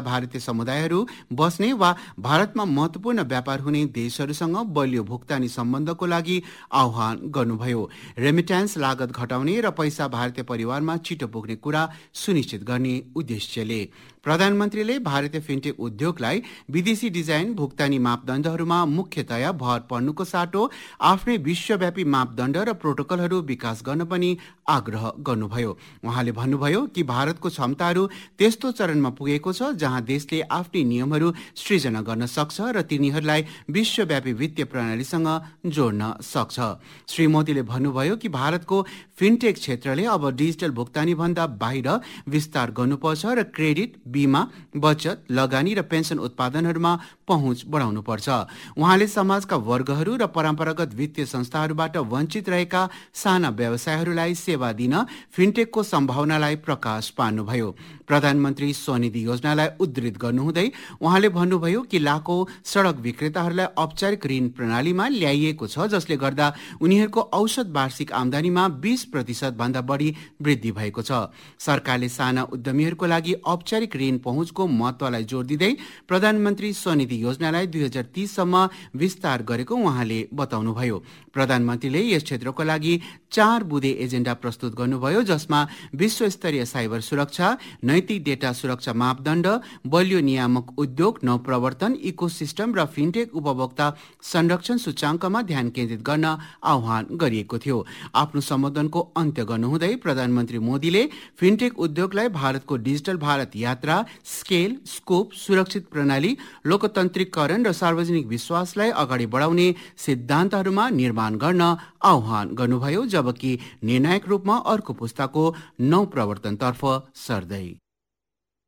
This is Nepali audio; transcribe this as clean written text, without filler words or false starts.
भारतीय समुदायहरू बस्ने वा भारतमा महत्त्वपूर्ण व्यापार हुने देशहरूसँग बलियो भुक्तानी सम्बन्धको लागि आह्वान गर्नुभयो। रेमिट्यान्स लागत घटाउने र पैसा भारतीय परिवारमा छिटो पुग्ने कुरा सुनिश्चित गर्ने उद्देश्यले प्रधानमन्त्रीले भारतीय फिन्टेक उद्योगलाई विदेशी डिजाइन भुक्तानी मापदण्डहरूमा मुख्यतया भर पर्नुको साटो आफ्नै विश्वव्यापी मापदण्ड र प्रोटोकलहरू विकास गर्न पनि आग्रह गर्नुभयो। उहाँले भन्नुभयो कि भारतको क्षमताहरू त्यस्तो चरणमा पुगेको छ जहाँ देशले आफ्नै नियमहरू सृजना गर्न सक्छ र तिनीहरूलाई विश्वव्यापी वित्तीय प्रणालीसँग जोड्न सक्छ। श्री मोदीले भन्नुभयो कि भारतको फिन्टेक क्षेत्रले अब डिजिटल भुक्तानी भन्दा बाहिर विस्तार गर्नुपर्छ र क्रेडिट, बीमा, बचत, लगानी र पेन्सन उत्पादनहरूमा पहुँच बढाउनुपर्छ। उहाँले समाजका वर्गहरू र परम्परागत वित्तीय संस्थाहरूबाट वञ्चित रहेका साना व्यवसायहरूलाई सेवा दिन फिन्टेकको सम्भावनालाई प्रकाश पार्नुभयो। प्रधानमन्त्री स्वनिधि योजनालाई उद्धृत गर्नुहुँदै उहाँले भन्नुभयो कि लाखौं सडक विक्रेताहरूलाई औपचारिक ऋण प्रणालीमा ल्याइएको छ, जसले गर्दा उनीहरूको औसत वार्षिक आमदानीमा 20% भन्दा बढी वृद्धि भएको छ। सरकारले साना उद्यमीहरूको लागि औपचारिक ऋण पहुँचको महत्वलाई जोड दिँदै प्रधानमन्त्री स्वनिधि योजनालाई 2030 सम्म विस्तार गरेको उहाँले बताउनुभयो। प्रधानमन्त्रीले यस क्षेत्रको लागि 4 बुँदे एजेन्डा प्रस्तुत गर्नुभयो, जसमा विश्वस्तरीय साइबर सुरक्षा, नैतिक डेटा सुरक्षा मापदण्ड, बलियो नियामक उद्योग, नवप्रवर्तन, इकोसिस्टम र फिन्टेक उपभोक्ता संरक्षण सूचाङ्कमा ध्यान केन्द्रित गर्न आह्वान गरिएको थियो। आफ्नो सम्बोधनको अन्त्य गर्नुहुँदै प्रधानमन्त्री मोदीले फिन्टेक उद्योगलाई भारतको डिजिटल भारत यात्रा, स्केल, स्कोप, सुरक्षित प्रणाली, लोकतान्त्रिकरण र सार्वजनिक विश्वासलाई अगाडि बढाउने सिद्धान्तहरूमा निर्माण गर्न आह्वान गर्नुभयो, जबकि निर्णायक रूपमा अर्को पुस्ताको नवप्रवर्तनतर्फ सर्दै